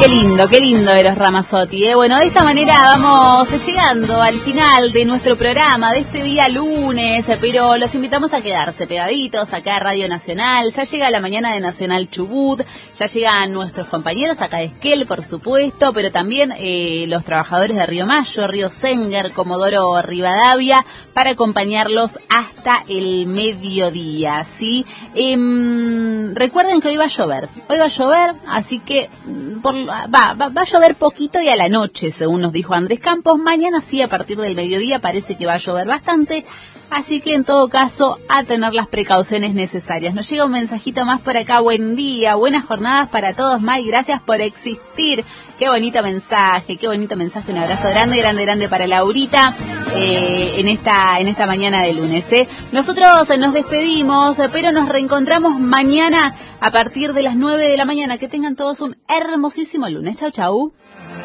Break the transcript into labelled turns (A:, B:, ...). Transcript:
A: qué lindo de los Ramazzotti, ¿eh? Bueno, de esta manera vamos llegando al final de nuestro programa de este día lunes, pero los invitamos a quedarse pegaditos acá a Radio Nacional. Ya llega la mañana de Nacional Chubut, ya llegan nuestros compañeros acá de Esquel, por supuesto, pero también los trabajadores de Río Mayo, Río Senguer, Comodoro Rivadavia, para acompañarlos hasta el mediodía, ¿sí? Recuerden que hoy va a llover, así que va a llover poquito y a la noche, según nos dijo Andrés Campos. Mañana sí, a partir del mediodía parece que va a llover bastante, así que en todo caso a tener las precauciones necesarias. Nos llega un mensajito más por acá. Buen día, buenas jornadas para todos, May, gracias por existir. Qué bonito mensaje, un abrazo grande para Laurita en esta mañana de lunes, ¿eh? Nosotros nos despedimos, pero nos reencontramos mañana a partir de las 9 de la mañana. Que tengan todos un hermosísimo lunes. Chau, chau.